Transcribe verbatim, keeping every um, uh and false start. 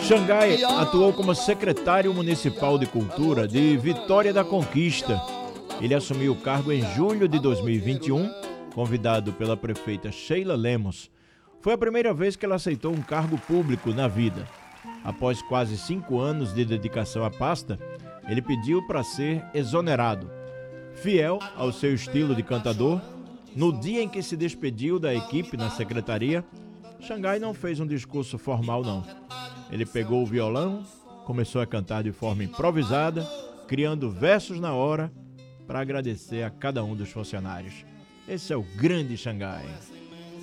Xangai atuou como secretário municipal de cultura de Vitória da Conquista. Ele assumiu o cargo em julho de dois mil e vinte e um, convidado pela prefeita Sheila Lemos. Foi a primeira vez que ela aceitou um cargo público na vida. Após quase cinco anos de dedicação à pasta, ele pediu para ser exonerado. Fiel ao seu estilo de cantador, no dia em que se despediu da equipe na secretaria, Xangai não fez um discurso formal, não. Ele pegou o violão, começou a cantar de forma improvisada, criando versos na hora para agradecer a cada um dos funcionários. Esse é o grande Xangai.